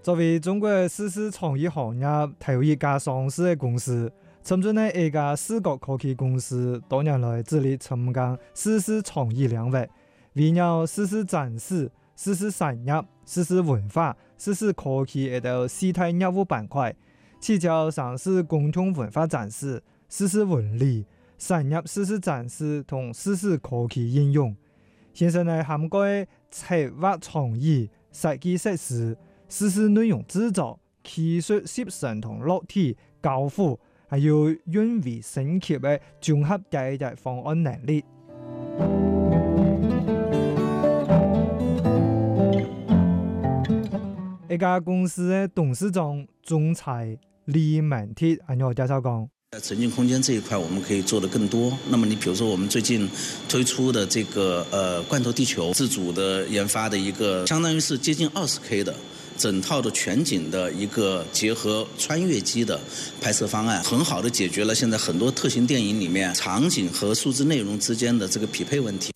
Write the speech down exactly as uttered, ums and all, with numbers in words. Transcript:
作为中國四 C 創意行業頭一家上市嘅公司，深圳呢一家視覺科技公司多年來致力深耕四 C 創意領域，圍繞四 C 展示、四 C 產業、四 C 文化、四 C 科技一道四大業務板塊，聚焦上市共同文化展示、四 C 文理、產業四 C 展示同四 C 科技應用。現時呢涵蓋策劃創意、設計設施、四 C 內容製作、技術集成同落地交付，還有運維升級嘅綜合解決方案能力。一家公司嘅董事長、總裁李文鐵喺度介紹講。 在沉浸空間這一塊，我們可以做得更多。那麼你比如說，我們最近推出的這個呃罐頭地球自主的研發的一個，相當於是接近二十 K 的整套的全景的一個結合穿越機的拍攝方案，很好的解決了現在很多特型電影裡面場景和數字內容之間的這個匹配問題。